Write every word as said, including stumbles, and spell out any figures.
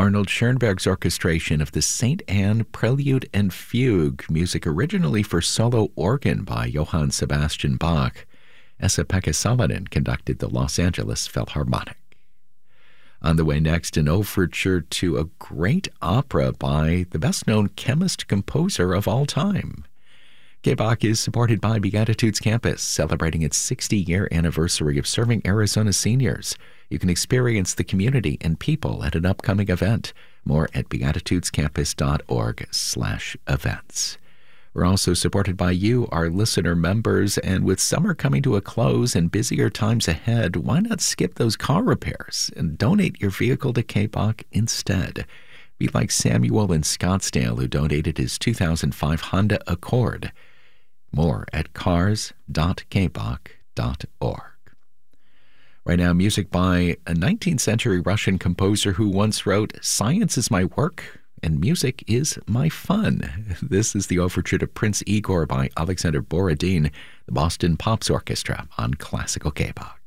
Arnold Schoenberg's orchestration of the Saint Anne Prelude and Fugue, music originally for solo organ by Johann Sebastian Bach. Esa-Pekka Salonen conducted the Los Angeles Philharmonic. On the way next, an overture to a great opera by the best-known chemist-composer of all time. K-Bach is supported by Beatitudes Campus, celebrating its sixty-year anniversary of serving Arizona seniors. You can experience the community and people at an upcoming event. More at beatitudescampus.org slash events. We're also supported by you, our listener members, and with summer coming to a close and busier times ahead, why not skip those car repairs and donate your vehicle to K-Bach instead? Be like Samuel in Scottsdale, who donated his two thousand five Honda Accord. More at cars dot k bach dot org. Right now, music by a nineteenth century Russian composer who once wrote, "Science is my work, and music is my fun." This is the overture to Prince Igor by Alexander Borodin, the Boston Pops Orchestra on Classical K-Bach.